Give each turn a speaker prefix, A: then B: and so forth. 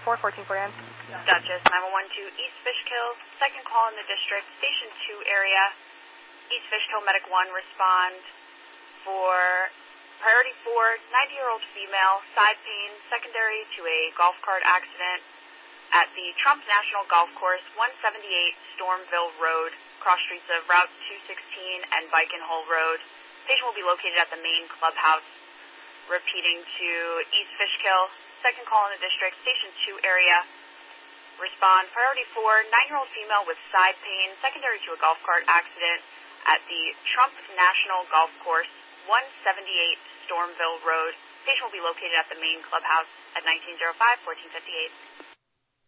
A: 1440.
B: Duchess, 9112 East Fishkill, second call in the district, Station 2 area. East Fishkill Medic 1, respond for priority 4, 90-year-old female, side pain, secondary to a golf cart accident at the Trump National Golf Course, 178 Stormville Road, cross streets of Route 216 and Viken Hole Road. Patient will be located at the main clubhouse. Repeating to East Fishkill, second call in the district, Station 2 area. Respond, priority 4, 9-year-old female with side pain, secondary to a golf cart accident at the Trump National Golf Course, 178 Stormville Road. Patient will be located at the main clubhouse at 1905-1458.